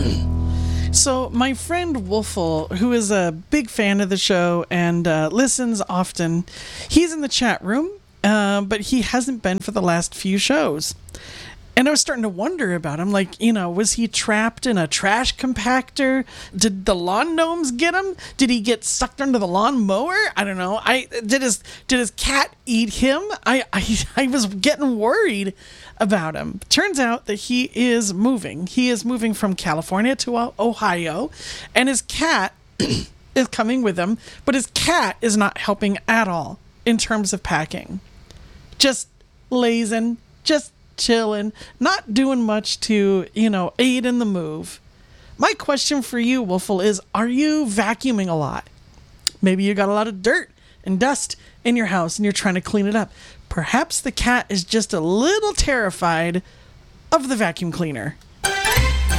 So my friend Wolfle, who is a big fan of the show and listens often, he's in the chat room, but he hasn't been for the last few shows. And I was starting to wonder about him, like, was he trapped in a trash compactor? Did the lawn gnomes get him? Did he get sucked under the lawn mower? I don't know. Did his cat eat him? I was getting worried about him. Turns out that he is moving. He is moving from California to Ohio, and his cat is coming with him, but his cat is not helping at all in terms of packing. Just lazing, just chilling, not doing much to, aid in the move. My question for you, Wolfle, is are you vacuuming a lot? Maybe you got a lot of dirt and dust in your house and you're trying to clean it up. Perhaps the cat is just a little terrified of the vacuum cleaner.